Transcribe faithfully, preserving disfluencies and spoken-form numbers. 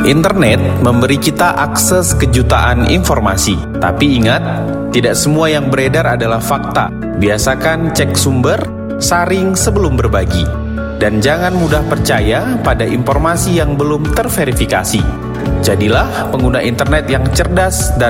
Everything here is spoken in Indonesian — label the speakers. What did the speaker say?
Speaker 1: Internet memberi kita akses kejutaan informasi. Tapi ingat, tidak semua yang beredar adalah fakta. Biasakan cek sumber, saring sebelum berbagi. Dan jangan mudah percaya pada informasi yang belum terverifikasi. Jadilah pengguna internet yang cerdas dan